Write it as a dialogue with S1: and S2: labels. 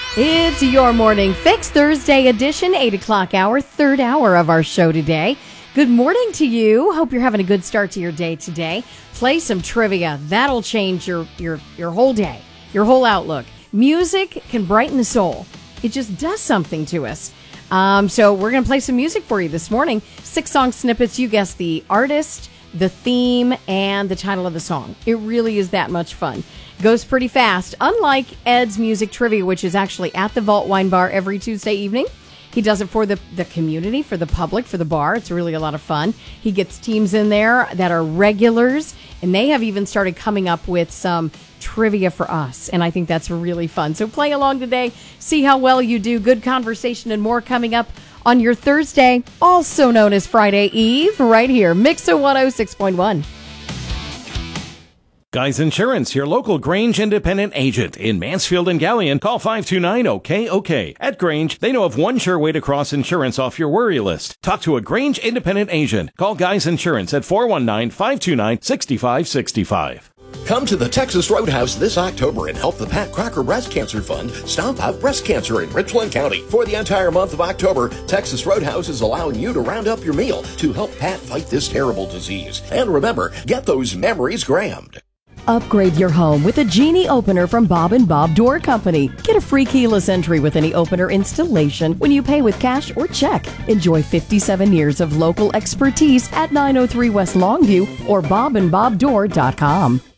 S1: It's your Morning Fix, Thursday edition, 8 o'clock hour, third hour of our show today. Good morning to you. Hope you're having a good start to your day today. Play some trivia. That'll change your whole day, your whole outlook. Music can brighten the soul. It just does something to us. So we're going to play some music for you this morning. 6 song snippets. You guess the artist, the theme, and the title of the song. It really is that much fun. Goes pretty fast. Unlike Ed's Music Trivia, which is actually at the Vault Wine Bar every Tuesday evening. He does it for the community, for the public, for the bar. It's really a lot of fun. He gets teams in there that are regulars, and they have even started coming up with some trivia for us, and I think that's really fun. So play along today. See how well you do. Good conversation and more coming up on your Thursday, also known as Friday Eve, right here. Mixo 106.1.
S2: Guys Insurance, your local Grange independent agent in Mansfield and Galion. Call 529-OK-OK. At Grange, they know of one sure way to cross insurance off your worry list. Talk to a Grange independent agent. Call Guys Insurance at 419-529-6565.
S3: Come to the Texas Roadhouse this October and help the Pat Crocker Breast Cancer Fund stomp out breast cancer in Richland County. For the entire month of October, Texas Roadhouse is allowing you to round up your meal to help Pat fight this terrible disease. And remember, get those memories grammed.
S1: Upgrade your home with a Genie opener from Bob & Bob Door Company. Get a free keyless entry with any opener installation when you pay with cash or check. Enjoy 57 years of local expertise at 903 West Longview or bobandbobdoor.com.